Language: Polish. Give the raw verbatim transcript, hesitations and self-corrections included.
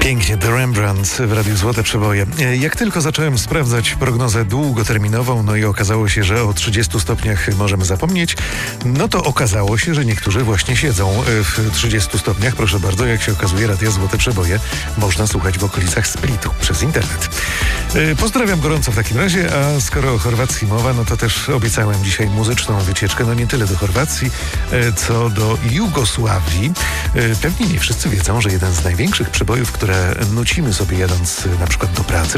Pięknie, The Rembrandt w Radiu Złote Przeboje. Jak tylko zacząłem sprawdzać prognozę długoterminową, no i okazało się, że o trzydziestu stopniach możemy zapomnieć, no to okazało się, że niektórzy właśnie siedzą w trzydziestu stopniach. Proszę bardzo, jak się okazuje, Radia Złote Przeboje można słuchać w okolicach Splitu przez internet. Pozdrawiam gorąco w takim razie, a skoro o Chorwacji mowa, no to też obiecałem dzisiaj muzyczną wycieczkę, no nie tyle do Chorwacji, co do Jugosławii. Pewnie nie wszyscy wiedzą, że jeden z największych przebojów, które nucimy sobie jadąc na przykład do pracy,